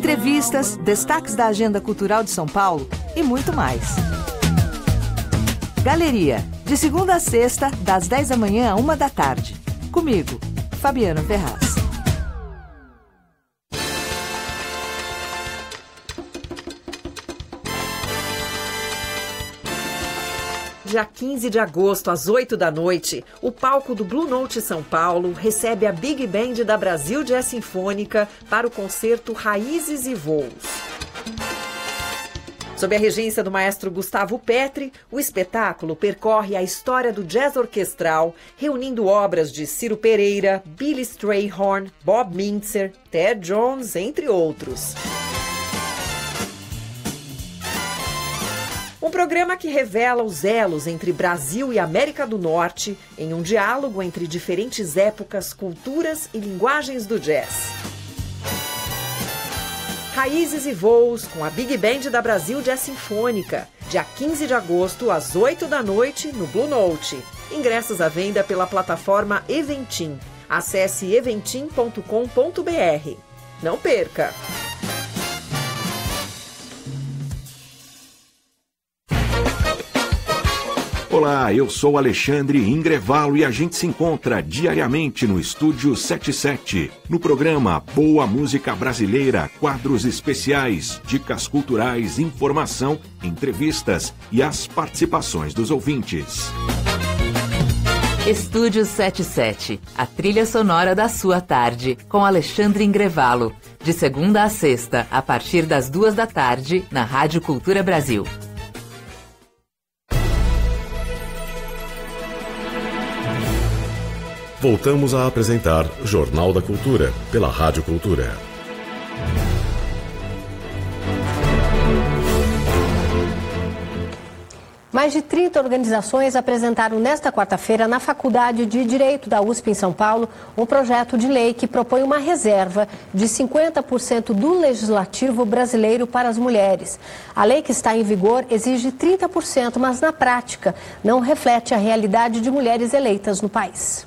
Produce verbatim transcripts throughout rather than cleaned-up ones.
entrevistas, destaques da agenda cultural de São Paulo e muito mais. Galeria, de segunda a sexta, das dez da manhã à uma da tarde. Comigo, Fabiana Ferraz. Dia quinze de agosto, às oito da noite, o palco do Blue Note São Paulo recebe a Big Band da Brasil Jazz Sinfônica para o concerto Raízes e Voos. Sob a regência do maestro Gustavo Petri, o espetáculo percorre a história do jazz orquestral, reunindo obras de Ciro Pereira, Billy Strayhorn, Bob Mintzer, Ted Jones, entre outros. Um programa que revela os elos entre Brasil e América do Norte em um diálogo entre diferentes épocas, culturas e linguagens do jazz. Raízes e Voos com a Big Band da Brasil Jazz Sinfônica, dia quinze de agosto, às oito da noite, no Blue Note. Ingressos à venda pela plataforma Eventim. Acesse eventim ponto com ponto br. Não perca! Olá, eu sou Alexandre Ingrevalo e a gente se encontra diariamente no Estúdio setenta e sete, no programa Boa Música Brasileira, quadros especiais, dicas culturais, informação, entrevistas e as participações dos ouvintes. Estúdio setenta e sete, a trilha sonora da sua tarde, com Alexandre Ingrevalo, de segunda a sexta, a partir das duas da tarde, na Rádio Cultura Brasil. Voltamos a apresentar Jornal da Cultura, pela Rádio Cultura. Mais de trinta organizações apresentaram nesta quarta-feira na Faculdade de Direito da U S P em São Paulo um projeto de lei que propõe uma reserva de cinquenta por cento do legislativo brasileiro para as mulheres. A lei que está em vigor exige trinta por cento, mas na prática não reflete a realidade de mulheres eleitas no país.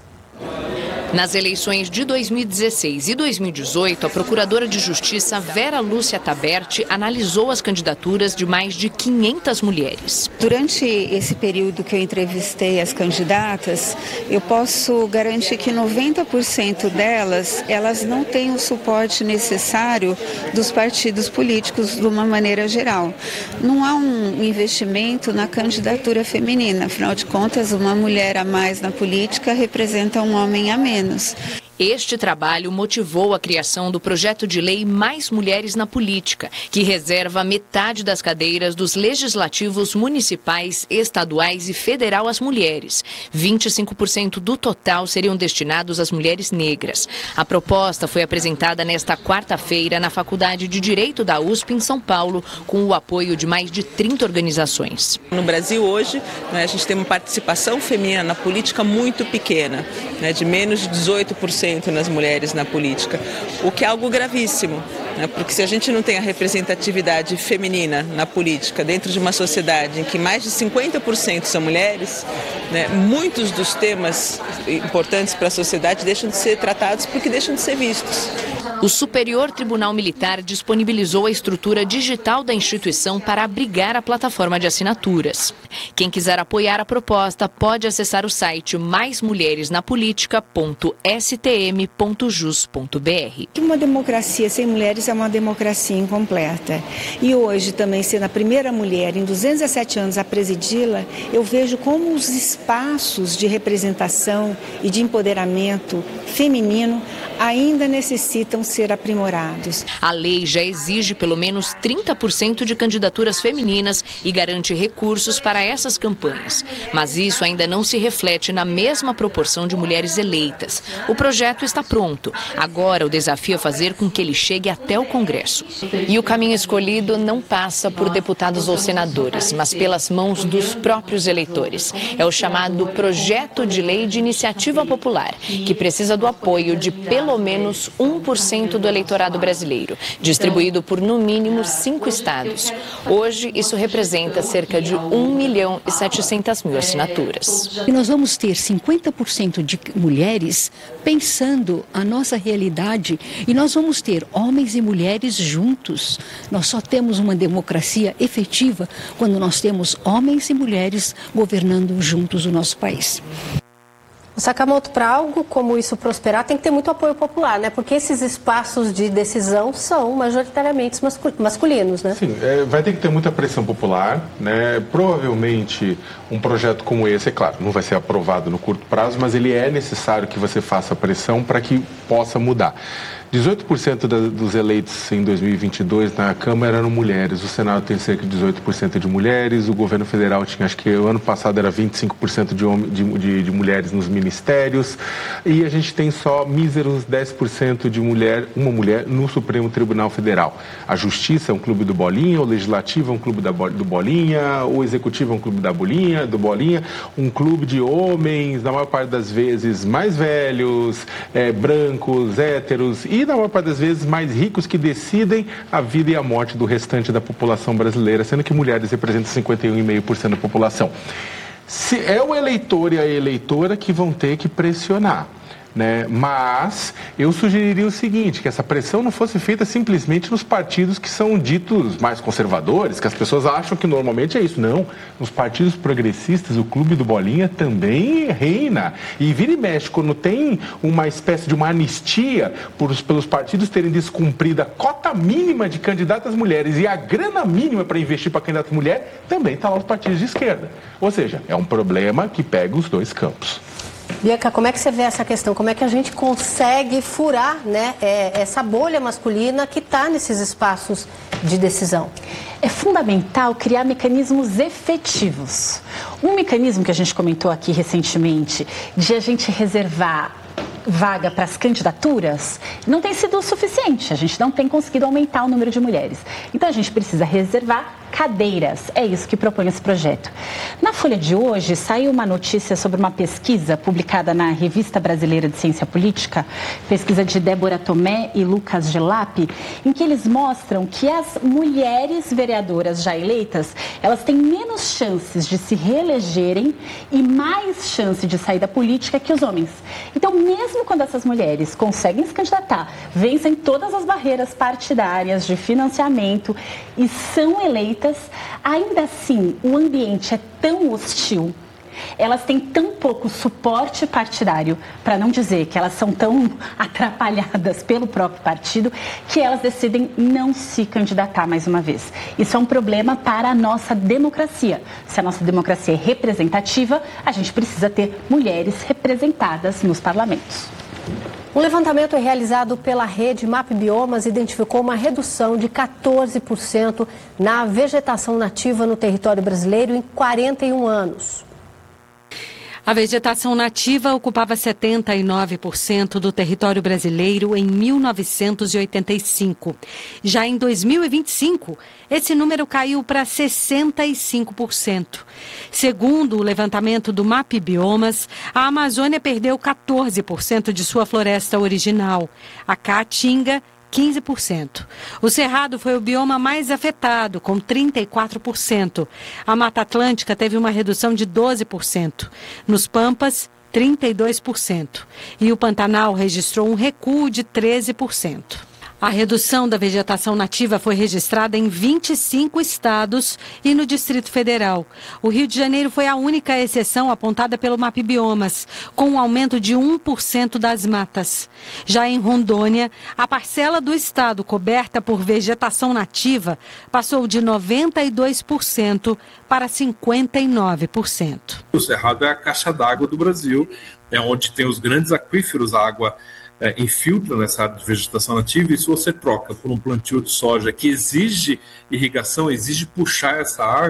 Nas eleições de dois mil e dezesseis e dois mil e dezoito, a Procuradora de Justiça Vera Lúcia Taberti analisou as candidaturas de mais de quinhentas mulheres. Durante esse período que eu entrevistei as candidatas, eu posso garantir que noventa por cento delas, elas não têm o suporte necessário dos partidos políticos de uma maneira geral. Não há um investimento na candidatura feminina, afinal de contas, uma mulher a mais na política representa um homem a menos. Este trabalho motivou a criação do projeto de lei Mais Mulheres na Política, que reserva metade das cadeiras dos legislativos municipais, estaduais e federal às mulheres. vinte e cinco por cento do total seriam destinados às mulheres negras. A proposta foi apresentada nesta quarta-feira na Faculdade de Direito da U S P em São Paulo, com o apoio de mais de trinta organizações. No Brasil hoje, né, a gente tem uma participação feminina na política muito pequena, né, de menos de dezoito por cento nas mulheres na política, o que é algo gravíssimo, né? Porque se a gente não tem a representatividade feminina na política dentro de uma sociedade em que mais de cinquenta por cento são mulheres, né, muitos dos temas importantes para a sociedade deixam de ser tratados porque deixam de ser vistos. O Superior Tribunal Militar disponibilizou a estrutura digital da instituição para abrigar a plataforma de assinaturas. Quem quiser apoiar a proposta pode acessar o site mais mulheres na política ponto s t m ponto jus ponto b r. Uma democracia sem mulheres é uma democracia incompleta. E hoje, também sendo a primeira mulher em duzentos e dezessete anos a presidi-la, eu vejo como os espaços de representação e de empoderamento feminino ainda necessitam ser aprimorados. A lei já exige pelo menos trinta por cento de candidaturas femininas e garante recursos para essas campanhas. Mas isso ainda não se reflete na mesma proporção de mulheres eleitas. O projeto está pronto. Agora o desafio é fazer com que ele chegue até o Congresso. E o caminho escolhido não passa por deputados ou senadores, mas pelas mãos dos próprios eleitores. É o chamado Projeto de Lei de Iniciativa Popular, que precisa do apoio de pelo menos um por cento cento do eleitorado brasileiro, distribuído por no mínimo cinco estados. Hoje, isso representa cerca de um milhão e setecentas mil assinaturas. E nós vamos ter cinquenta por cento de mulheres pensando a nossa realidade e nós vamos ter homens e mulheres juntos. Nós só temos uma democracia efetiva quando nós temos homens e mulheres governando juntos o nosso país. Sakamoto, para algo como isso prosperar, tem que ter muito apoio popular, né? Porque esses espaços de decisão são majoritariamente masculinos, né? Sim, é, vai ter que ter muita pressão popular, né? Provavelmente um projeto como esse, é claro, não vai ser aprovado no curto prazo, mas ele é necessário que você faça pressão para que possa mudar. dezoito por cento da, dos eleitos em dois mil e vinte e dois na Câmara eram mulheres, o Senado tem cerca de dezoito por cento de mulheres, o governo federal tinha, acho que o ano passado era vinte e cinco por cento de, hom- de, de, de mulheres nos ministérios, e a gente tem só míseros dez por cento de mulher, uma mulher no Supremo Tribunal Federal. A Justiça é um clube do Bolinha, o Legislativo é um clube da, do Bolinha, o Executivo é um clube da Bolinha, do Bolinha, um clube de homens, na maior parte das vezes mais velhos, é, brancos, héteros, e na maior parte das vezes mais ricos, que decidem a vida e a morte do restante da população brasileira, sendo que mulheres representam cinquenta e um vírgula cinco por cento da população. Se é o eleitor e a eleitora que vão ter que pressionar, né? Mas eu sugeriria o seguinte, que essa pressão não fosse feita simplesmente nos partidos que são ditos mais conservadores, que as pessoas acham que normalmente é isso. Não, nos partidos progressistas, o clube do Bolinha também reina. E vira e mexe, quando tem uma espécie de uma anistia por, pelos partidos terem descumprido a cota mínima de candidatas mulheres e a grana mínima para investir para candidata mulher, também está lá os partidos de esquerda. Ou seja, é um problema que pega os dois campos. Bianca, como é que você vê essa questão? Como é que a gente consegue furar, né, é, essa bolha masculina que está nesses espaços de decisão? É fundamental criar mecanismos efetivos. Um mecanismo que a gente comentou aqui recentemente, de a gente reservar vaga para as candidaturas, não tem sido o suficiente. A gente não tem conseguido aumentar o número de mulheres. Então, a gente precisa reservar cadeiras. É isso que propõe esse projeto. Na Folha de hoje, saiu uma notícia sobre uma pesquisa publicada na Revista Brasileira de Ciência Política, pesquisa de Débora Tomé e Lucas Gelap, em que eles mostram que as mulheres vereadoras já eleitas, elas têm menos chances de se reelegerem e mais chance de sair da política que os homens. Então, mesmo quando essas mulheres conseguem se candidatar, vencem todas as barreiras partidárias de financiamento e são eleitas, ainda assim o ambiente é tão hostil, elas têm tão pouco suporte partidário, para não dizer que elas são tão atrapalhadas pelo próprio partido, que elas decidem não se candidatar mais uma vez. Isso é um problema para a nossa democracia. Se a nossa democracia é representativa, a gente precisa ter mulheres representadas nos parlamentos. Um levantamento realizado pela rede Map Biomas identificou uma redução de quatorze por cento na vegetação nativa no território brasileiro em quarenta e um anos. A vegetação nativa ocupava setenta e nove por cento do território brasileiro em mil novecentos e oitenta e cinco. Já em dois mil e vinte e cinco, esse número caiu para sessenta e cinco por cento. Segundo o levantamento do Map Biomas, a Amazônia perdeu quatorze por cento de sua floresta original. A Caatinga, quinze por cento. O Cerrado foi o bioma mais afetado, com trinta e quatro por cento. A Mata Atlântica teve uma redução de doze por cento. Nos Pampas, trinta e dois por cento. E o Pantanal registrou um recuo de treze por cento. A redução da vegetação nativa foi registrada em vinte e cinco estados e no Distrito Federal. O Rio de Janeiro foi a única exceção apontada pelo Map Biomas, com um aumento de um por cento das matas. Já em Rondônia, a parcela do estado coberta por vegetação nativa passou de noventa e dois por cento para cinquenta e nove por cento. O Cerrado é a caixa d'água do Brasil, é onde tem os grandes aquíferos, a água É, infiltra nessa área de vegetação nativa, e se você troca por um plantio de soja que exige irrigação, exige puxar essa água,